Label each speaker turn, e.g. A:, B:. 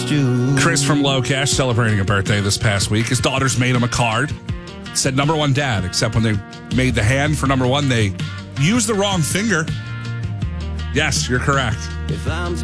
A: you.
B: Chris from Locash celebrating a birthday this past week. His daughters made him a card. Said number one dad, except when they made the hand for number one, they used the wrong finger. Yes, you're correct.
A: If I'm